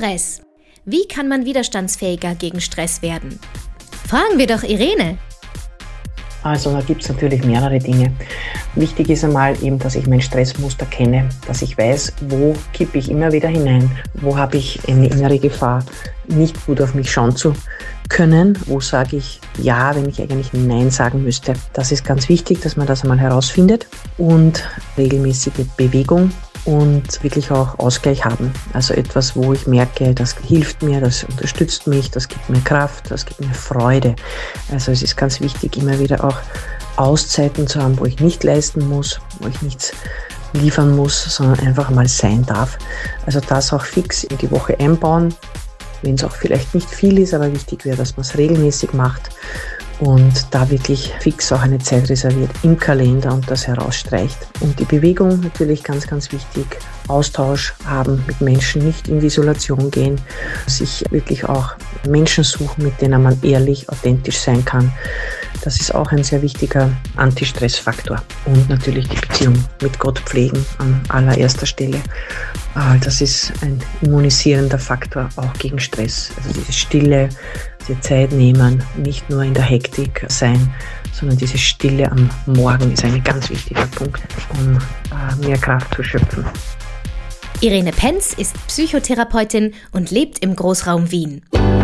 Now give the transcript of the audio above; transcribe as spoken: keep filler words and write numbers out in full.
Stress. Wie kann man widerstandsfähiger gegen Stress werden? Fragen wir doch Irene. Also da gibt es natürlich mehrere Dinge. Wichtig ist einmal eben, dass ich mein Stressmuster kenne, dass ich weiß, wo kippe ich immer wieder hinein, wo habe ich eine innere Gefahr, nicht gut auf mich schauen zu können, wo sage ich Ja, wenn ich eigentlich Nein sagen müsste. Das ist ganz wichtig, dass man das einmal herausfindet, und regelmäßige Bewegung und wirklich auch Ausgleich haben. Also etwas, wo ich merke, das hilft mir, das unterstützt mich, das gibt mir Kraft, das gibt mir Freude. Also es ist ganz wichtig, immer wieder auch Auszeiten zu haben, wo ich nicht leisten muss, wo ich nichts liefern muss, sondern einfach mal sein darf. Also das auch fix in die Woche einbauen, wenn es auch vielleicht nicht viel ist, aber wichtig wäre, dass man es regelmäßig macht und da wirklich fix auch eine Zeit reserviert im Kalender und das herausstreicht. Und die Bewegung natürlich ganz, ganz wichtig. Austausch haben mit Menschen, nicht in die Isolation gehen, sich wirklich auch Menschen suchen, mit denen man ehrlich, authentisch sein kann. Das ist auch ein sehr wichtiger Anti-Stress-Faktor. Und natürlich die Beziehung mit Gott pflegen an allererster Stelle. Das ist ein immunisierender Faktor auch gegen Stress. Also diese Stille, diese Zeit nehmen, nicht nur in der Hektik sein, sondern diese Stille am Morgen ist ein ganz wichtiger Punkt, um mehr Kraft zu schöpfen. Irene Penz ist Psychotherapeutin und lebt im Großraum Wien.